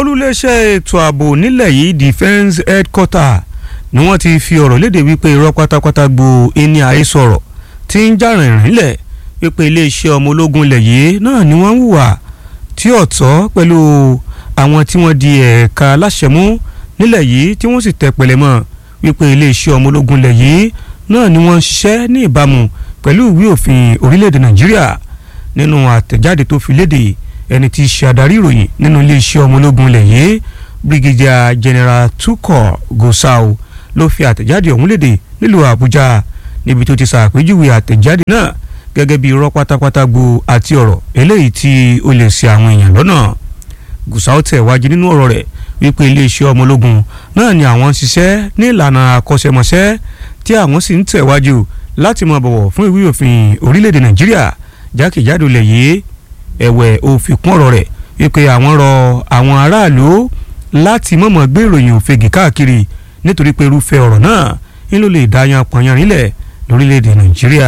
olùléṣẹ́ ètò ààbò nílẹ̀ yìí defence headquarter ni wọ́n ti fi ọ̀rọ̀ léde wípé irọ́ pátápátá gbo ẹni àhesọ̀rọ̀ tí ń jà rìnrìn lẹ̀ wípé iléeṣẹ́ ọmọ ológun ilẹ̀ yìí náà ni wọ́n ń hùwà tí ọ̀tọ̀ pẹ̀lú àwọn tí wọ́n di ẹ̀ka aláṣẹ mú nílẹ̀ yìí tí wọ́n sì tẹ pẹ̀lẹ́ mọ́ wípé iléeṣẹ́ ọmọ ológun ilẹ̀ yìí náà ni wọ́n ń ṣiṣẹ́ ní ìbámu pẹ̀lú ìwé òfin orílẹ̀-èdè Nàìjíríà nínú àtẹ̀jáde tó fi léde ẹni tí í ṣe adarí ìròyìn nínú iléeṣẹ́ ọmọ ológun ilẹ̀ yìí Brigadier General Tukur Gusau ló fi àtẹ̀jáde ọ̀hún léde nílùú Àbújá níbi tó ti ṣàpèjúwe àtẹ̀jáde náà gẹ́gẹ́ bí irọ́ pátápátá gbo àti ọ̀rọ̀ eléyìí tí ó lè ṣì àwọn èèyàn lọ́nà. Gusau tẹ̀ wájú nínú ọ̀rọ̀ rẹ̀ wípé iléeṣẹ́ ọmọ ológun náà ni àwọn ń ṣiṣẹ́ ní ìlànà àkọ́ṣẹ́mọṣẹ́ tí àwọn sì ń tẹ̀wájú láti máa bọ̀wọ̀ fún ìwé òfin orílẹ̀-èdè Nàìjíríà jákèjádò ilẹ̀ yìí. Ẹ̀wẹ̀ ó fi kún ọ̀rọ̀ rẹ̀ wípé àwọn rọ àwọn aráàlú láti mọ̀mọ́ gbé ìròyìn òfegè káàkiri nítorí pé irúfẹ́ ọ̀rọ̀ náà ń lò lè dá yan pọ̀nyán nílẹ̀ lórílẹ̀-èdè Nàìjíríà.